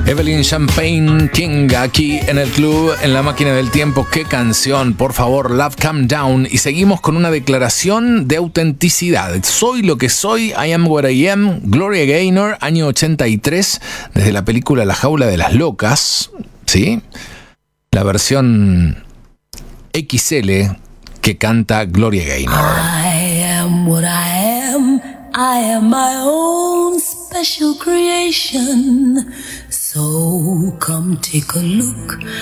Evelyn Champagne King aquí en el club, en la máquina del tiempo. ¡Qué canción! Por favor, Love Calm Down. Y seguimos con una declaración de autenticidad. Soy lo que soy, I am what I am. Gloria Gaynor, año 83, desde la película La Jaula de las Locas. ¿Sí? La versión XL que canta Gloria Gaynor. I am what I am. I am my own special creation. So come take a look